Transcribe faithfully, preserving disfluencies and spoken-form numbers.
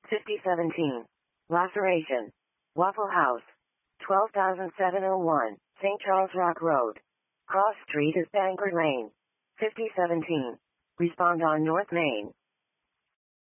fifty seventeen. Laceration. Waffle House. twelve thousand seven hundred one, Saint Charles Rock Road. Cross Street is Bangor Lane. fifty seventeen. Respond on North Main.